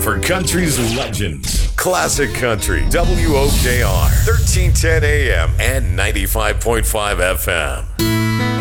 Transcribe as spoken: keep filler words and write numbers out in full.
for country's legends. Classic Country, W O K R, thirteen ten A M and ninety-five point five F M.